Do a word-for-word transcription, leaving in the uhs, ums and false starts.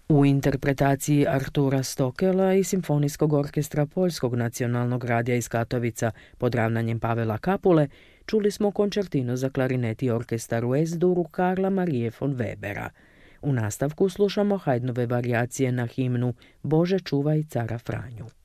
U interpretaciji Artura Stokela i Simfonijskog orkestra Poljskog nacionalnog radija iz Katovica pod ravnanjem Pavela Kapule čuli smo koncertino za klarinet i orkestar u Es-duru Karla Marije von Webera. U nastavku slušamo Haydnove varijacije na himnu Bože čuvaj cara Franju.